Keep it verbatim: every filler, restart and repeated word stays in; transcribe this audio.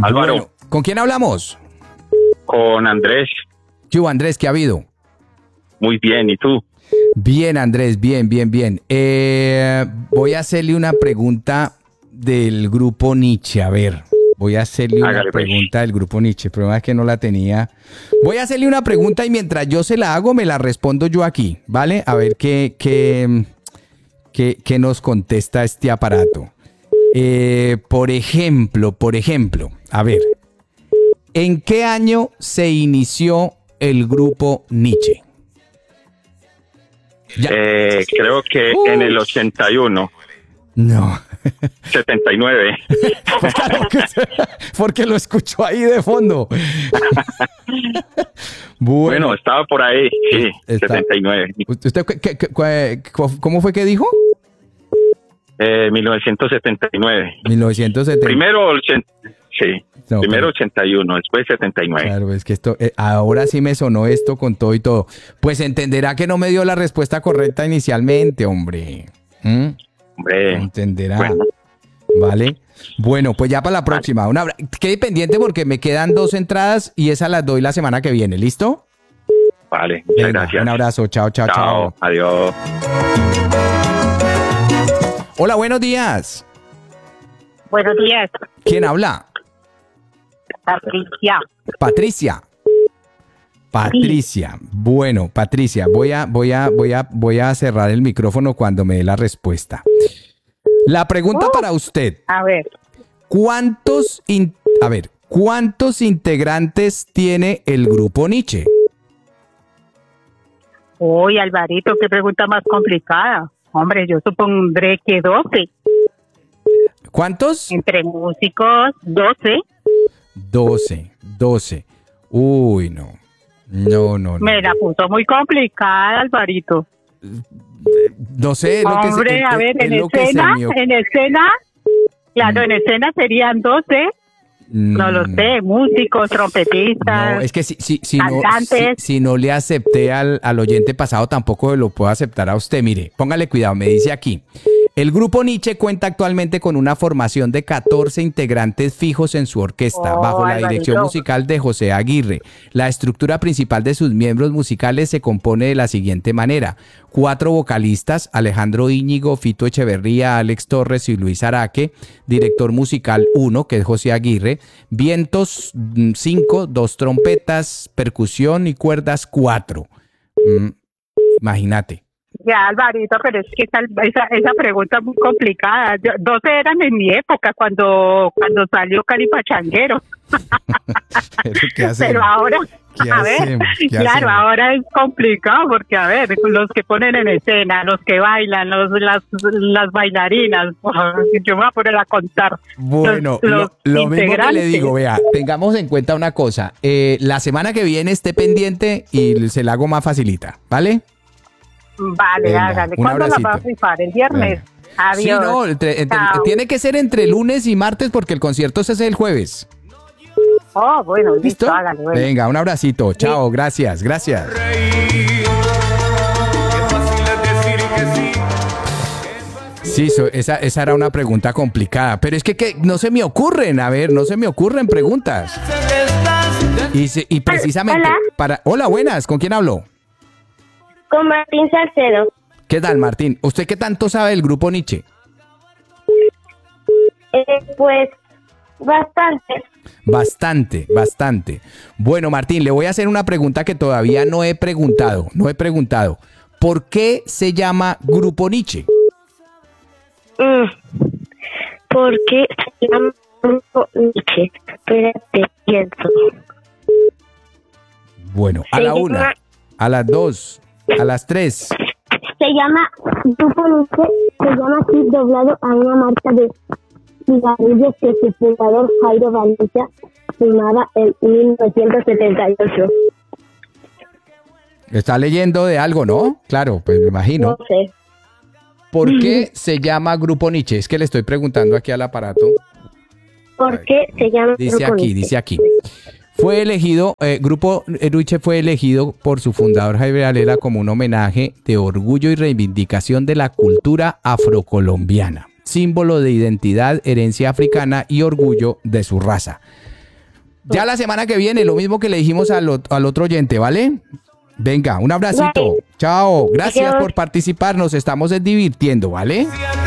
Álvaro. Bueno, ¿con quién hablamos? Con Andrés. ¿Qué hubo, Andrés? ¿Qué ha habido? Muy bien, ¿y tú? Bien, Andrés, bien, bien, bien. Eh, voy a hacerle una pregunta del grupo Nietzsche. A ver, voy a hacerle una Hágale, pues. pregunta del grupo Nietzsche. El problema es que no la tenía. Voy a hacerle una pregunta y mientras yo se la hago, me la respondo yo aquí, ¿vale? A ver qué, qué, qué, qué nos contesta este aparato. Eh, por ejemplo, por ejemplo, a ver, ¿en qué año se inició el grupo Nietzsche? Ya. Eh, creo que Uh. en el ochenta y uno, No. setenta y nueve. Pues claro que sí, porque lo escucho ahí de fondo. Bueno, Bueno, estaba por ahí, sí, Está- setenta y nueve. ¿usted qué- qué- qué- cómo fue que dijo? Eh, mil novecientos setenta y nueve. mil novecientos setenta. Primero, ochenta, sí, No, primero pero- ochenta y uno, después setenta y nueve. Claro, es que esto, eh, ahora sí me sonó esto con todo y todo. Pues entenderá que no me dio la respuesta correcta inicialmente, hombre. ¿Mm? Hombre, Entenderá. bueno. Vale. Bueno, pues ya para la próxima. Una, abra- quede pendiente porque me quedan dos entradas y esas las doy la semana que viene. ¿Listo? Vale, muchas Venga, gracias. un abrazo. Chao, chao, chao. Chao, adiós. Hola, buenos días. Buenos días, ¿Quién habla? Patricia. Patricia. Patricia. Bueno, Patricia, voy a, voy a, voy a, voy a cerrar el micrófono cuando me dé la respuesta. La pregunta para usted. A ver, ¿Cuántos, in- a ver, ¿cuántos integrantes tiene el grupo Nietzsche? uy, Alvarito, qué pregunta más complicada. Hombre, yo supondré que doce. ¿Cuántos? Entre músicos, doce. Doce, doce. Uy, no. No, no, no. Me la puso muy complicada, Alvarito. No sé, es lo que se- Hombre, es- a ver, es en lo que se escena, me oc- en escena, claro, en escena serían doce. No lo Mm, sé, músicos, trompetistas. No, es que si, si, si, no, si, cantantes. si no le acepté al, al oyente pasado, tampoco lo puedo aceptar a usted. Mire, póngale cuidado, me dice aquí. El grupo Nietzsche cuenta actualmente con una formación de catorce integrantes fijos en su orquesta, Oh, bajo la Alvarito. dirección musical de José Aguirre. La estructura principal de sus miembros musicales se compone de la siguiente manera. Cuatro vocalistas, Alejandro Íñigo, Fito Echeverría, Alex Torres y Luis Araque. Director musical uno, que es José Aguirre. Vientos cinco, dos trompetas, percusión y cuerdas cuatro. Mm, imagínate. Ya, Alvarito, pero es que esa, esa, esa pregunta es muy complicada. Yo- doce eran en mi época, cuando cuando salió Calipachanguero. Pero, ¿qué hacemos? Pero ahora, ¿Qué a ver, hacemos? ¿Qué claro, hacemos? ahora es complicado porque, a ver, los que ponen en escena, los que bailan, los las, las bailarinas, yo me voy a poner a contar. Bueno, los- lo, los lo mismo que le integrantes. digo, vea, tengamos en cuenta una cosa. Eh, la semana que viene esté pendiente y se la hago más facilita, ¿vale? Vale, Venga, hágale. un ¿Cuándo la abracito. va a rifar? ¿El viernes? Adiós. Sí, no, entre- entre- Chao. tiene que ser entre lunes y martes porque el concierto se hace el jueves. Oh, bueno, listo, ¿Listo? hágale. Bueno. Venga, un abracito. Chao, gracias, gracias. Sí, so- esa, esa era una pregunta complicada, pero es que, que no se me ocurren, a ver, no se me ocurren preguntas. Y, se- y precisamente Hola. para... Hola, buenas, ¿con quién hablo? Con Martín Salcedo. ¿Qué tal, Martín? ¿Usted qué tanto sabe del grupo Nietzsche? Eh, pues bastante. Bastante, bastante. Bueno, Martín, le voy a hacer una pregunta que todavía no he preguntado, no he preguntado. ¿Por qué se llama Grupo Nietzsche? Mm. ¿Por qué se llama Grupo Nietzsche? Espérate, pienso. Bueno, a Se la llama- una, a las dos, a las tres. Se llama Grupo Nietzsche, se llama así doblado a una marca de cigarrillos que su fundador Jairo Valencia fumaba en mil novecientos setenta y ocho. Está leyendo de algo, ¿no? Claro, pues me imagino. No sé. ¿Por qué se llama Grupo Nietzsche? Es que le estoy preguntando aquí al aparato. ¿Por qué se llama Dice Grupo aquí, Nietzsche? dice aquí. Fue elegido, eh, Grupo Nietzsche fue elegido por su fundador Jaime Valera como un homenaje de orgullo y reivindicación de la cultura afrocolombiana, símbolo de identidad, herencia africana y orgullo de su raza. Ya la semana que viene, lo mismo que le dijimos al, ot- al otro oyente, ¿vale? Venga, un abracito. Vale. Chao. Gracias Adiós. por participar. Nos estamos divirtiendo, ¿vale?